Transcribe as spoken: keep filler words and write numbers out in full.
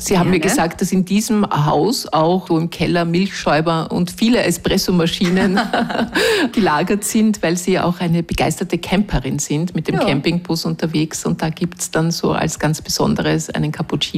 Sie haben mir gesagt, dass in diesem Haus auch so im Keller Milchschäumer und viele Espressomaschinen gelagert sind, weil Sie auch eine begeisterte Camperin sind, mit dem ja. Campingbus unterwegs. Und da gibt es dann so als ganz Besonderes einen Cappuccino.